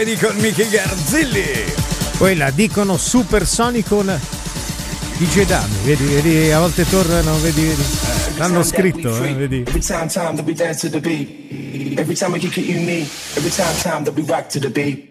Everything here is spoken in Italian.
con Michi Garzilli. Poi la dicono Supersonic con DJ Dami, vedi, a volte tornano, vedi. L'hanno scritto, vedi. Every time that we dance to the beat. Every time we kick it, you me. Every time that we rock to the beat.